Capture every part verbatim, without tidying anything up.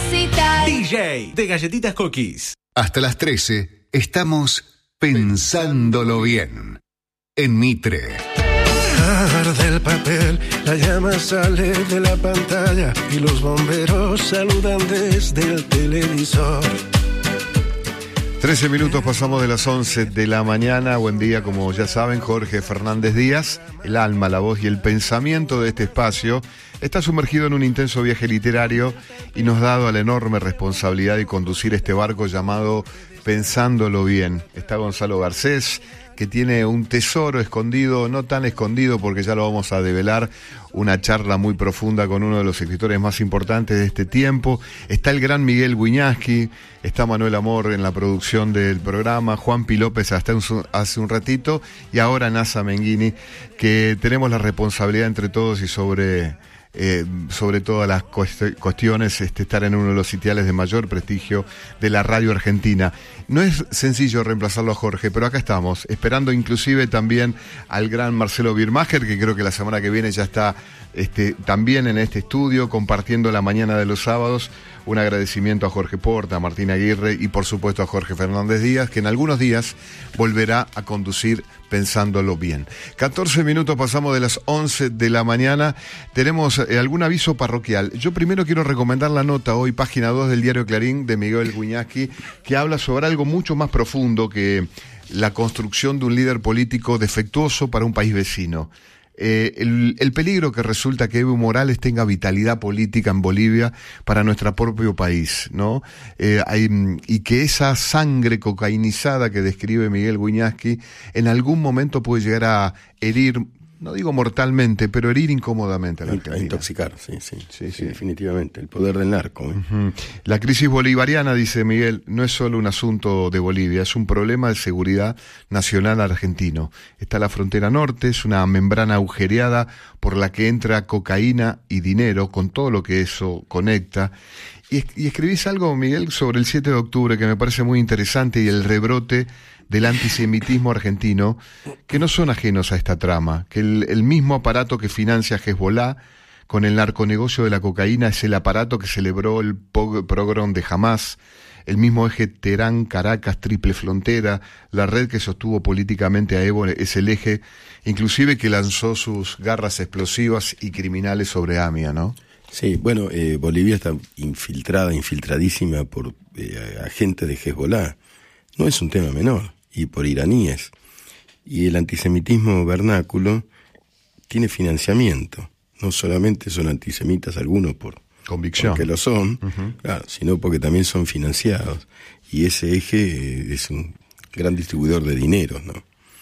recital. D J de Galletitas Cookies. Hasta las trece estamos pensándolo bien. En Mitre. Arde el papel, la llama sale de la pantalla y los bomberos saludan desde el televisor. trece minutos pasamos de las once de la mañana. Buen día, como ya saben, Jorge Fernández Díaz, el alma, la voz y el pensamiento de este espacio, está sumergido en un intenso viaje literario y nos ha dado la enorme responsabilidad de conducir este barco llamado Pensándolo Bien. Está Gonzalo Garcés, que tiene un tesoro escondido, no tan escondido porque ya lo vamos a develar, una charla muy profunda con uno de los escritores más importantes de este tiempo. Está el gran Miguel Wiñaski, está Manuel Amor en la producción del programa, Juan Pi López hasta un, hace un ratito, y ahora Nasa Menghini, que tenemos la responsabilidad entre todos y sobre... Eh, sobre todas las cuest- cuestiones, este, estar en uno de los sitiales de mayor prestigio de la radio argentina. No es sencillo reemplazarlo a Jorge, pero acá estamos, esperando inclusive también al gran Marcelo Birmacher, que creo que la semana que viene ya está este, también en este estudio, compartiendo la mañana de los sábados. Un agradecimiento a Jorge Porta, a Martín Aguirre y por supuesto a Jorge Fernández Díaz, que en algunos días volverá a conducir Pensándolo Bien. catorce minutos pasamos de las once de la mañana. Tenemos eh, algún aviso parroquial. Yo primero quiero recomendar la nota hoy, página dos del diario Clarín, de Miguel Wiñaski, que habla sobre algo mucho más profundo que la construcción de un líder político defectuoso para un país vecino. Eh, el, el peligro que resulta que Evo Morales tenga vitalidad política en Bolivia para nuestro propio país, ¿no? Eh, hay, y que esa sangre cocainizada que describe Miguel Wiñaski en algún momento puede llegar a herir, no digo mortalmente, pero herir incómodamente a la Argentina. A intoxicar, sí, sí, sí, sí, sí, sí. definitivamente, el poder del narco. ¿eh? Uh-huh. La crisis bolivariana, dice Miguel, no es solo un asunto de Bolivia, es un problema de seguridad nacional argentino. Está la frontera norte, es una membrana agujereada por la que entra cocaína y dinero, con todo lo que eso conecta. Y, y escribís algo, Miguel, sobre el siete de octubre que me parece muy interesante y el rebrote del antisemitismo argentino, que no son ajenos a esta trama, que el, el mismo aparato que financia a Hezbolá con el narconegocio de la cocaína es el aparato que celebró el pogrom de Hamás, el mismo eje Teherán-Caracas, triple frontera, la red que sostuvo políticamente a Evo es el eje, inclusive que lanzó sus garras explosivas y criminales sobre AMIA, ¿no? Sí, bueno, eh, Bolivia está infiltrada, infiltradísima por eh, agentes de Hezbolá. No es un tema menor. Y por iraníes. Y el antisemitismo vernáculo tiene financiamiento. No solamente son antisemitas algunos por convicción, porque lo son, uh-huh. claro, sino porque también son financiados. Y ese eje eh, es un gran distribuidor de dinero, ¿no?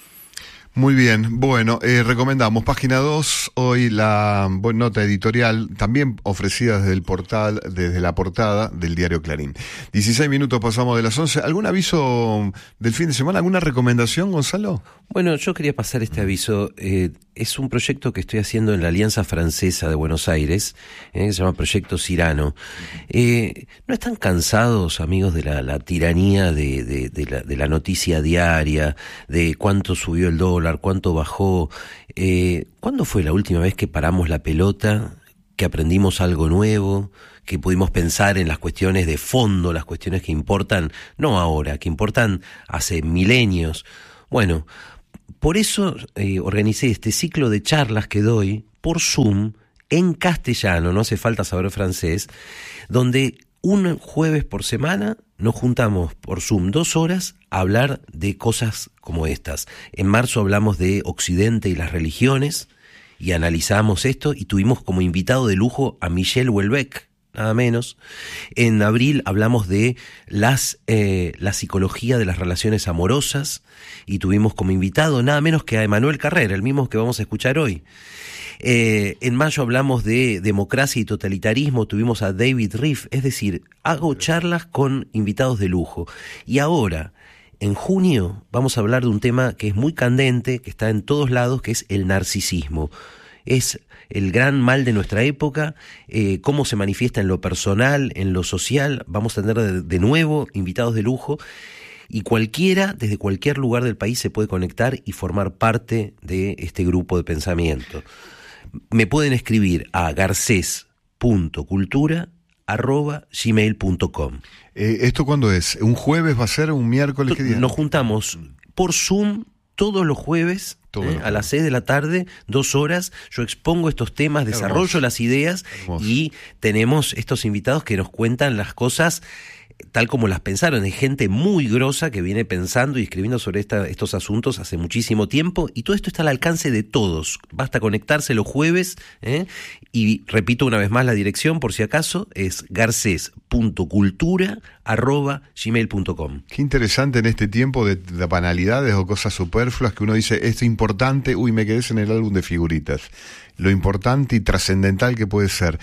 Muy bien, bueno, eh, recomendamos página dos, hoy la buena nota editorial, también ofrecida desde el portal, desde la portada del diario Clarín. dieciséis minutos pasamos de las once. ¿Algún aviso del fin de semana? ¿Alguna recomendación, Gonzalo? Bueno, yo quería pasar este aviso. Eh, es un proyecto que estoy haciendo en la Alianza Francesa de Buenos Aires, eh, que se llama Proyecto Cyrano. Eh, ¿No están cansados, amigos, de la, la tiranía de, de, de, la, de la noticia diaria, de cuánto subió el dólar, cuánto bajó? Eh, ¿Cuándo fue la última vez que paramos la pelota, que aprendimos algo nuevo, que pudimos pensar en las cuestiones de fondo, las cuestiones que importan, no ahora, que importan hace milenios? Bueno, por eso eh, organicé este ciclo de charlas que doy por Zoom en castellano, no hace falta saber francés, donde un jueves por semana nos juntamos por Zoom dos horas a hablar de cosas como estas. En marzo hablamos de Occidente y las religiones y analizamos esto y tuvimos como invitado de lujo a Michel Houellebecq, nada menos. En abril hablamos de las eh, la psicología de las relaciones amorosas y tuvimos como invitado nada menos que a Emanuel Carrera, el mismo que vamos a escuchar hoy. Eh, en mayo hablamos de democracia y totalitarismo, tuvimos a David Riff, es decir, hago charlas con invitados de lujo. Y ahora, en junio, vamos a hablar de un tema que es muy candente, que está en todos lados, que es el narcisismo. Es el gran mal de nuestra época, eh, cómo se manifiesta en lo personal, en lo social. Vamos a tener de, de nuevo invitados de lujo. Y cualquiera, desde cualquier lugar del país, se puede conectar y formar parte de este grupo de pensamiento. Me pueden escribir a garces punto cultura arroba gmail punto com. Eh, ¿Esto cuándo es? ¿Un jueves va a ser? ¿Un miércoles? ¿Qué día? Nos juntamos por Zoom todos los jueves. Todo ¿Eh? A las seis de la tarde, dos horas, yo expongo estos temas, desarrollo Hermoso. las ideas Hermoso. y tenemos estos invitados que nos cuentan las cosas tal como las pensaron. Hay gente muy grosa que viene pensando y escribiendo sobre esta, estos asuntos hace muchísimo tiempo, y todo esto está al alcance de todos. Basta conectarse los jueves, ¿eh? Y repito una vez más la dirección por si acaso, es garces punto cultura arroba gmail punto com. Qué interesante en este tiempo de, de banalidades o cosas superfluas que uno dice, esto es importante, uy, me quedé en el álbum de figuritas. Lo importante y trascendental que puede ser.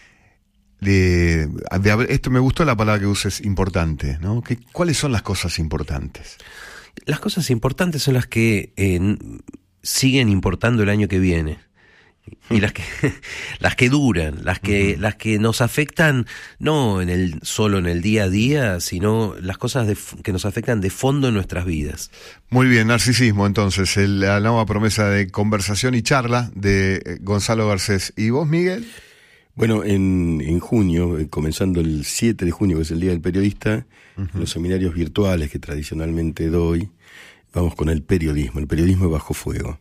De, de, esto me gustó la palabra que uses, importante, ¿no? ¿Qué, ¿Cuáles son las cosas importantes? Las cosas importantes son las que eh, siguen importando el año que viene. Y las que las que duran, las que uh-huh. las que nos afectan no en el solo en el día a día, sino las cosas de, que nos afectan de fondo en nuestras vidas. Muy bien, narcisismo entonces, el, la nueva promesa de conversación y charla de Gonzalo Garcés. ¿Y vos, Miguel? Bueno, en, en junio, comenzando el siete de junio, que es el Día del Periodista, uh-huh. en los seminarios virtuales que tradicionalmente doy, vamos con el periodismo, el periodismo bajo fuego.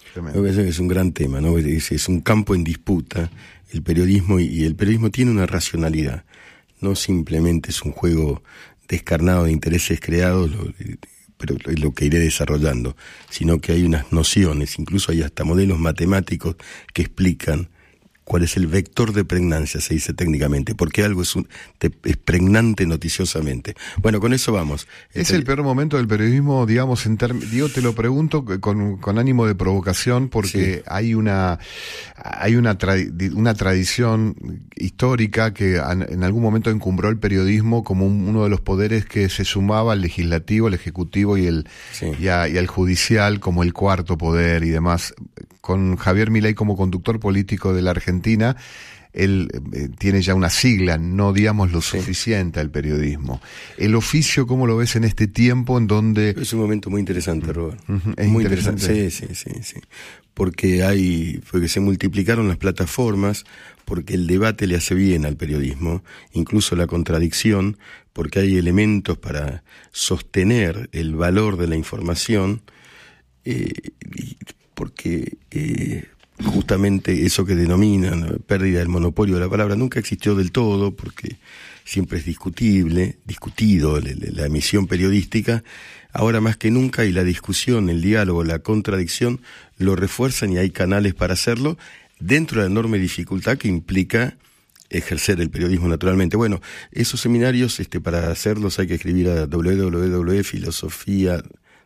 Es un gran tema, ¿no? Es, es un campo en disputa, el periodismo, y, y el periodismo tiene una racionalidad. No simplemente es un juego descarnado de intereses creados, lo, pero es lo que iré desarrollando, sino que hay unas nociones, incluso hay hasta modelos matemáticos que explican cuál es el vector de pregnancia, se dice técnicamente, porque algo es, un, te, es pregnante noticiosamente. Bueno, con eso vamos. ¿Es el, el peor momento del periodismo, digamos, en term... digo, te lo pregunto con, con ánimo de provocación, porque sí. hay una hay una, tra- una tradición histórica que en algún momento encumbró el periodismo como un, uno de los poderes que se sumaba al legislativo, al ejecutivo y, el, sí. y, a, y al judicial como el cuarto poder y demás. Con Javier Milei como conductor político de la Argentina, él eh, tiene ya una sigla, no digamos lo sí. suficiente al periodismo. El oficio, ¿cómo lo ves en este tiempo en donde...? Es un momento muy interesante, Robert. Uh-huh. Es muy interesante. interesante. Sí, sí, sí, sí. Porque hay, porque se multiplicaron las plataformas, porque el debate le hace bien al periodismo, incluso la contradicción, porque hay elementos para sostener el valor de la información, eh, y, porque eh, justamente eso que denominan pérdida del monopolio de la palabra nunca existió del todo, porque siempre es discutible, discutido la, la emisión periodística, ahora más que nunca, y la discusión, el diálogo, la contradicción lo refuerzan, y hay canales para hacerlo dentro de la enorme dificultad que implica ejercer el periodismo naturalmente. Bueno, esos seminarios, este, para hacerlos hay que escribir a doble u doble u doble u punto filosofía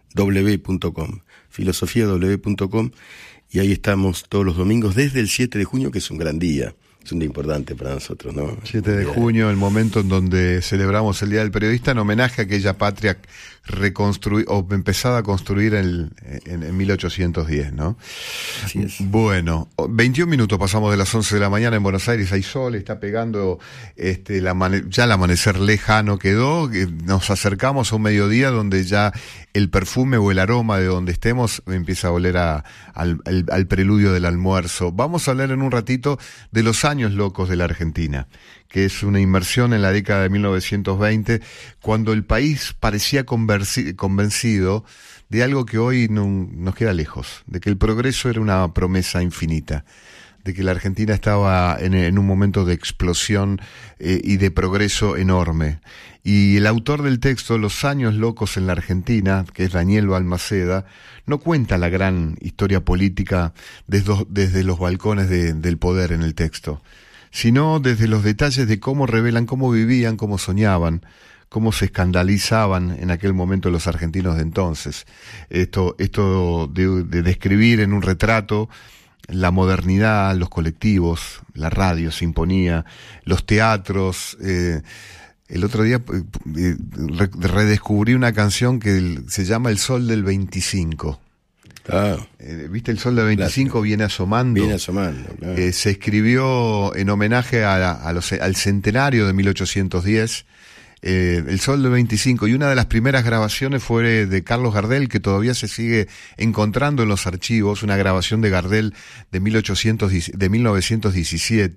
w punto com, filosofía w punto com, y ahí estamos todos los domingos desde el siete de junio, que es un gran día. Es un día importante para nosotros, ¿no? siete de junio, el momento en donde celebramos el Día del Periodista, en homenaje a aquella patria reconstruida o empezada a construir en, en, en mil ochocientos diez, ¿no? Así es. Bueno, veintiún minutos pasamos de las once de la mañana en Buenos Aires, hay sol, está pegando este, la amane- ya el amanecer lejano quedó, nos acercamos a un mediodía donde ya el perfume o el aroma de donde estemos empieza a oler a, al, al, al preludio del almuerzo. Vamos a hablar en un ratito de los años locos de la Argentina, que es una inmersión en la década de mil novecientos veinte, cuando el país parecía conversi- convencido de algo que hoy no, nos queda lejos, de que el progreso era una promesa infinita, de que la Argentina estaba en, en un momento de explosión eh, y de progreso enorme. Y el autor del texto, Los años locos en la Argentina, que es Daniel Balmaceda, no cuenta la gran historia política desde, desde los balcones de, del poder en el texto, sino desde los detalles de cómo revelan cómo vivían, cómo soñaban, cómo se escandalizaban en aquel momento los argentinos de entonces. Esto, esto de, de describir en un retrato la modernidad, los colectivos, la radio se imponía, los teatros. Eh, el otro día eh, re, redescubrí una canción que el, se llama El Sol del veinticinco. Ah, Eh, ¿Viste? El Sol del veinticinco claro. viene asomando. Viene asomando, claro. Eh, se escribió en homenaje a, a los, al centenario de mil ochocientos diez. Eh, el Sol del veinticinco, y una de las primeras grabaciones fue de Carlos Gardel, que todavía se sigue encontrando en los archivos, una grabación de Gardel de mil ochocientos, de mil novecientos diecisiete,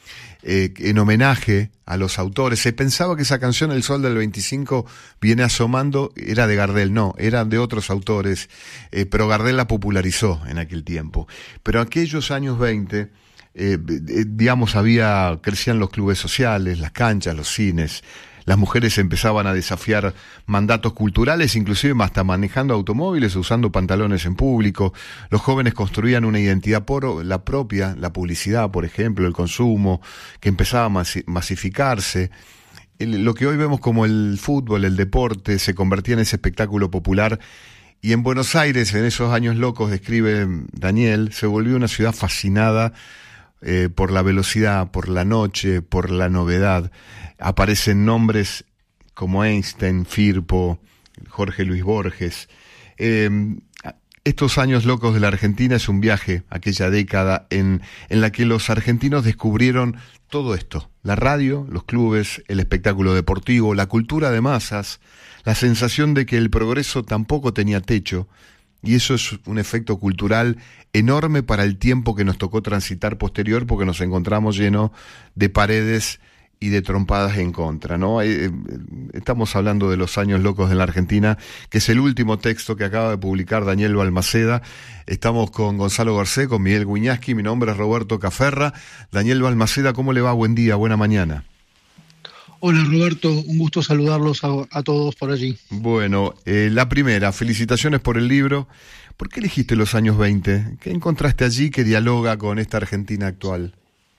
eh, en homenaje a los autores. Se pensaba que esa canción, El Sol del veinticinco, viene asomando, era de Gardel, no, era de otros autores, eh, pero Gardel la popularizó en aquel tiempo. Pero aquellos años veinte, eh, eh, digamos, había, crecían los clubes sociales, las canchas, los cines. Las mujeres empezaban a desafiar mandatos culturales, inclusive hasta manejando automóviles o usando pantalones en público. Los jóvenes construían una identidad por la propia, la publicidad, por ejemplo, el consumo, que empezaba a masificarse. El, lo que hoy vemos como el fútbol, el deporte, se convertía en ese espectáculo popular. Y en Buenos Aires, en esos años locos, describe Daniel, se volvió una ciudad fascinada eh, por la velocidad, por la noche, por la novedad. Aparecen nombres como Einstein, Firpo, Jorge Luis Borges. Eh, estos años locos de la Argentina es un viaje, aquella década en, en la que los argentinos descubrieron todo esto. La radio, los clubes, el espectáculo deportivo, la cultura de masas, la sensación de que el progreso tampoco tenía techo. Y eso es un efecto cultural enorme para el tiempo que nos tocó transitar posterior, porque nos encontramos llenos de paredes y de trompadas en contra, ¿no? Eh, estamos hablando de los años locos de la Argentina, que es el último texto que acaba de publicar Daniel Balmaceda. Estamos con Gonzalo Garcés, con Miguel Guiñasqui, mi nombre es Roberto Caferra. Daniel Balmaceda, ¿cómo le va? Buen día, buena mañana. Hola Roberto, un gusto saludarlos a, a todos por allí. Bueno, eh, la primera, felicitaciones por el libro. ¿Por qué elegiste los años veinte? ¿Qué encontraste allí que dialoga con esta Argentina actual?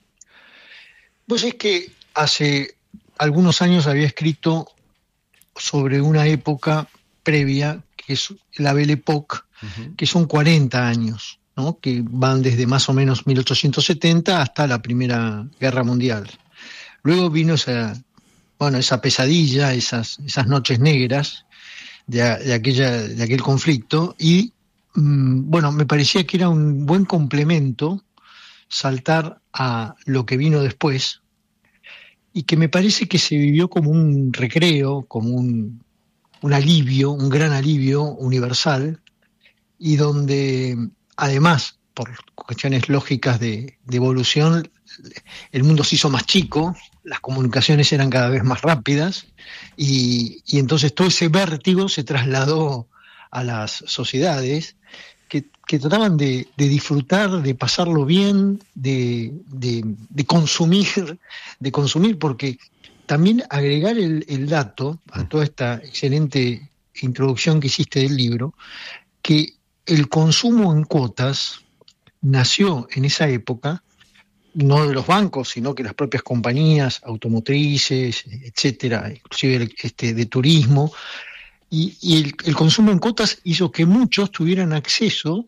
Pues es que hace algunos años había escrito sobre una época previa, que es la Belle Époque, uh-huh. que son cuarenta años, ¿no? Que van desde más o menos mil ochocientos setenta hasta la Primera Guerra Mundial. Luego vino esa, bueno, esa pesadilla, esas, esas noches negras de, de, aquella, de aquel conflicto, y mmm, bueno, me parecía que era un buen complemento saltar a lo que vino después, y que me parece que se vivió como un recreo, como un, un alivio, un gran alivio universal, y donde además, por cuestiones lógicas de, de evolución, el mundo se hizo más chico, las comunicaciones eran cada vez más rápidas, y, y entonces todo ese vértigo se trasladó a las sociedades que, que trataban de, de disfrutar, de pasarlo bien, de, de, de consumir, de consumir, porque también agregar el, el dato a toda esta excelente introducción que hiciste del libro, que el consumo en cuotas nació en esa época, no de los bancos, sino que las propias compañías automotrices, etcétera, inclusive este, de turismo, y, y el, el consumo en cuotas hizo que muchos tuvieran acceso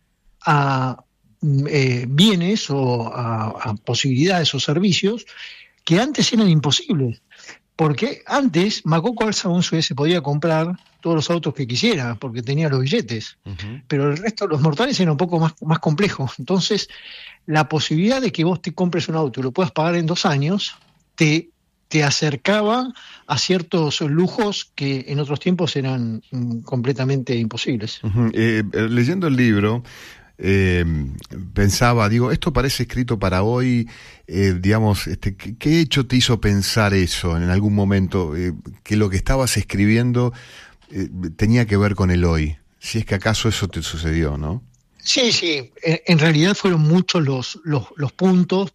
a eh, bienes o a, a posibilidades o servicios que antes eran imposibles. Porque antes Macoco Alfonso se podía comprar todos los autos que quisiera, porque tenía los billetes, uh-huh. pero el resto de los mortales era un poco más, más complejo. Entonces, la posibilidad de que vos te compres un auto y lo puedas pagar en dos años, te, te acercaba a ciertos lujos que en otros tiempos eran mm, completamente imposibles. Uh-huh. Eh, leyendo el libro, Eh, pensaba, digo, esto parece escrito para hoy, eh, digamos, este, ¿qué, ¿qué hecho te hizo pensar eso en algún momento? Eh, que lo que estabas escribiendo eh, tenía que ver con el hoy, si es que acaso eso te sucedió, ¿no? Sí, sí, en, en realidad fueron muchos los, los, los puntos,